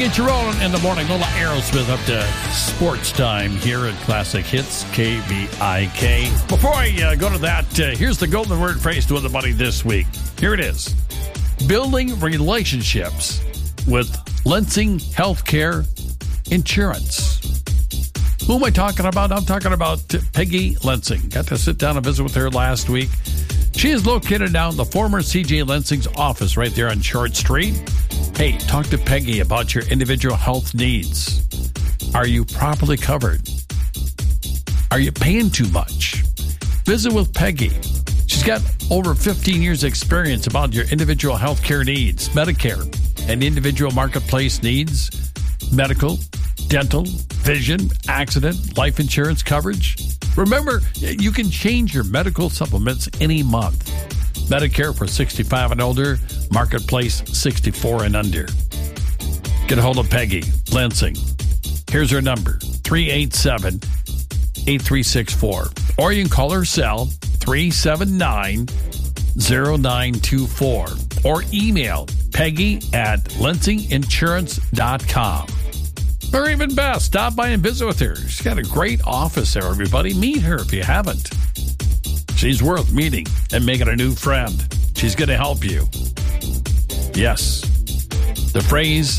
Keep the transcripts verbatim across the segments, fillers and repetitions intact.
get you rolling in the morning. Little Aerosmith up to sports time here at Classic Hits, K B I K. Before I uh, go to that, uh, here's the golden word phrase to the money this week. Here it is. Building relationships with Lensing Healthcare Insurance. Who am I talking about? I'm talking about Peggy Lensing. Got to sit down and visit with her last week. She is located down the former C J Lensing's office right there on Short Street. Hey, talk to Peggy about your individual health needs. Are you properly covered? Are you paying too much? Visit with Peggy. She's got over fifteen years experience about your individual health care needs, Medicare, and individual marketplace needs, medical, dental, vision, accident, life insurance coverage. Remember, you can change your medical supplements any month. Medicare for sixty-five and older, Marketplace sixty-four and under. Get a hold of Peggy Lensing. Here's her number, three eight seven, eight three six four. Or you can call her cell, three seven nine, zero nine two four. Or email Peggy at lensing insurance dot com. Or even best, stop by and visit with her. She's got a great office there, everybody. Meet her if you haven't. She's worth meeting and making a new friend. She's going to help you. Yes. The phrase,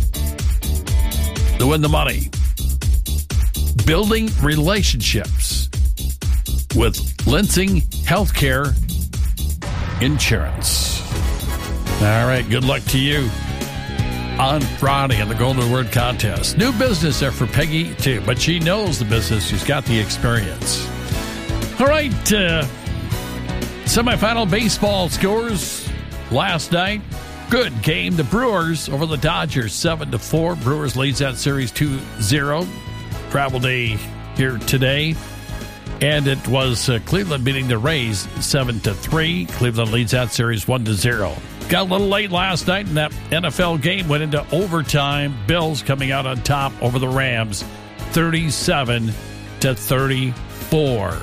to win the money. Building relationships with Lensing Healthcare Insurance. All right, good luck to you on Friday in the Golden Word Contest. New business there for Peggy, too, but she knows the business. She's got the experience. All right, uh, semifinal baseball scores last night. Good game. The Brewers over the Dodgers, seven to four. Brewers leads that series two zero. Travel day here today. And it was uh, Cleveland beating the Rays seven to three. Cleveland leads that series one to zero. Got a little late last night, and that N F L game went into overtime. Bills coming out on top over the Rams, thirty-seven to thirty-four.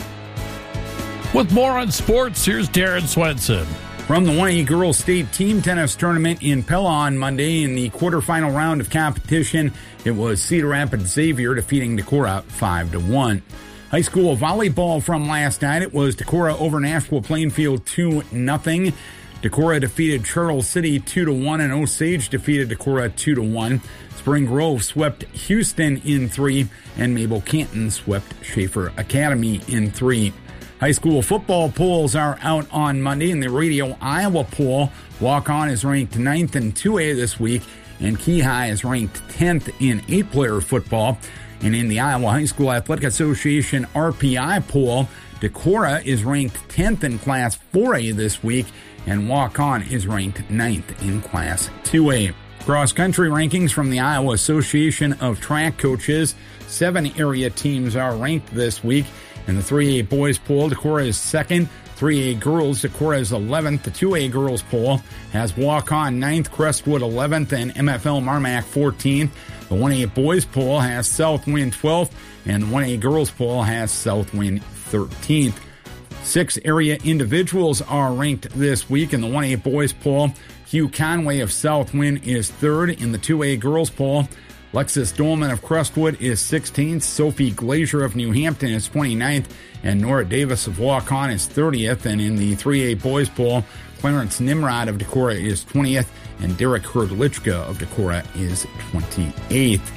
With more on sports, here's Darren Swenson. From the one A Girls State Team Tennis Tournament in Pella on Monday in the quarterfinal round of competition, it was Cedar Rapids Xavier defeating Decorah five to one. High school volleyball from last night, it was Decorah over Nashville Plainfield two nothing. Decorah defeated Charles City two to one, and Osage defeated Decorah two to one. Spring Grove swept Houston in three, and Mabel Canton swept Schaefer Academy in three. High school football polls are out on Monday. In the Radio Iowa poll, Walk-On is ranked ninth in two A this week, and Key High is ranked tenth in eight-player football. And in the Iowa High School Athletic Association R P I poll, Decorah is ranked tenth in Class four A this week, and Walk-On is ranked ninth in Class two A. Cross-country rankings from the Iowa Association of Track Coaches. Seven area teams are ranked this week. In the three A boys poll, Decorah is second. three A girls, Decorah is eleventh. The two A girls poll has Walk-On ninth, Crestwood eleventh, and M F L Marmac fourteenth. The one A boys poll has Southwind twelfth, and the one A girls poll has Southwind thirteenth. Six area individuals are ranked this week. In the one A boys poll, Hugh Conway of Southwind is third. In the two A girls poll, Lexus Dolman of Crestwood is sixteenth, Sophie Glazier of New Hampton is twenty-ninth, and Nora Davis of Walk-On is thirtieth. And in the three A boys poll, Clarence Nimrod of Decorah is twentieth, and Derek Herdlichka of Decorah is twenty-eighth.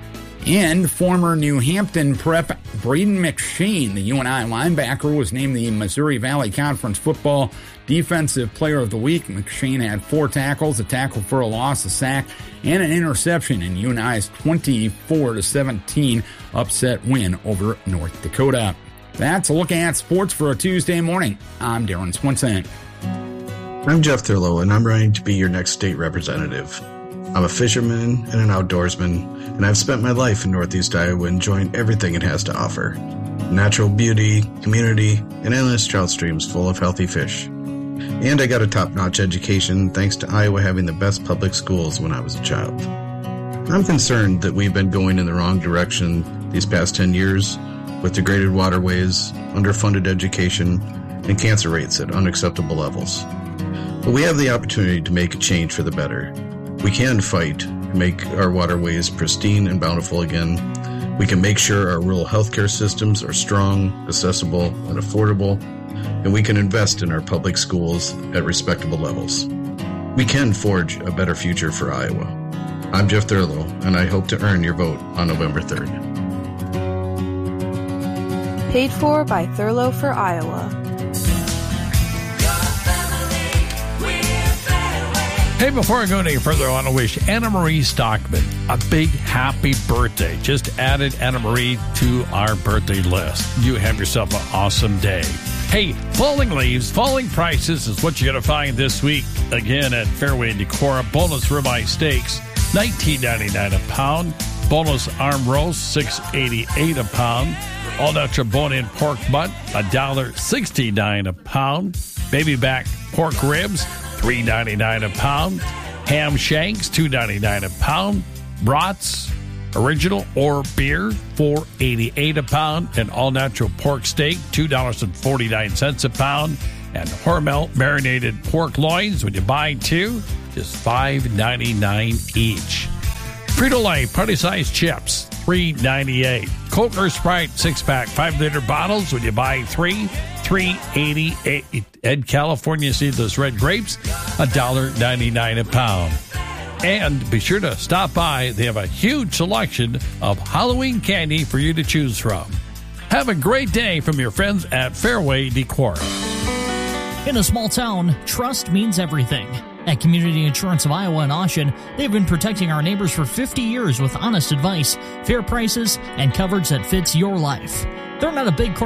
And former New Hampton prep Braden McShane, the U N I linebacker, was named the Missouri Valley Conference Football Defensive Player of the Week. McShane had four tackles, a tackle for a loss, a sack, and an interception in U N I's twenty-four to seventeen upset win over North Dakota. That's a look at sports for a Tuesday morning. I'm Darren Swenson. I'm Jeff Thurlow, and I'm running to be your next state representative. I'm a fisherman and an outdoorsman, and I've spent my life in Northeast Iowa enjoying everything it has to offer. Natural beauty, community, and endless trout streams full of healthy fish. And I got a top-notch education thanks to Iowa having the best public schools when I was a child. I'm concerned that we've been going in the wrong direction these past ten years with degraded waterways, underfunded education, and cancer rates at unacceptable levels. But we have the opportunity to make a change for the better. We can fight make our waterways pristine and bountiful again. We can make sure our rural healthcare systems are strong, accessible, and affordable, and we can invest in our public schools at respectable levels. We can forge a better future for Iowa. I'm Jeff Thurlow, and I hope to earn your vote on November third. Paid for by Thurlow for Iowa. Hey, before I go any further, I want to wish Anna Marie Stockman a big happy birthday. Just added Anna Marie to our birthday list. You have yourself an awesome day. Hey, falling leaves, falling prices is what you're going to find this week. Again, at Fairway Decor, bonus ribeye steaks, nineteen ninety-nine a pound. Bonus arm roast, six eighty-eight a pound. All natural bone-in pork butt, one dollar sixty-nine a pound. Baby back pork ribs, three ninety-nine a pound. Ham shanks, two ninety-nine a pound. Brats, original or beer, four eighty-eight a pound. And all natural pork steak, two dollars and forty-nine cents a pound. And Hormel marinated pork loins, when you buy two, just five ninety-nine each. Frito-Lay party-sized chips, three ninety-eight. Coke or Sprite six-pack five liter bottles, when you buy three, three eighty-eight. Ed California seedless red grapes, one dollar ninety-nine a pound. And be sure to stop by. They have a huge selection of Halloween candy for you to choose from. Have a great day from your friends at Fairway Decor. In a small town, trust means everything. At Community Insurance of Iowa and Ossian, they've been protecting our neighbors for fifty years with honest advice, fair prices, and coverage that fits your life. They're not a big corporation.